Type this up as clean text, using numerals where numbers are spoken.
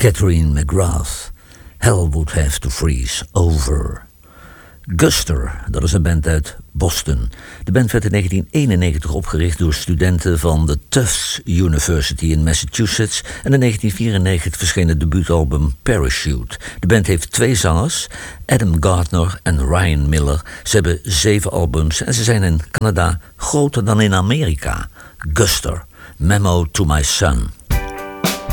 Catherine McGrath. Hell would have to freeze over. Guster, dat is een band uit Boston. De band werd in 1991 opgericht door studenten van de Tufts University in Massachusetts en in 1994 verscheen het debuutalbum Parachute. De band heeft 2 zangers, Adam Gardner en Ryan Miller. Ze hebben 7 albums en ze zijn in Canada groter dan in Amerika. Guster, Memo to My Son.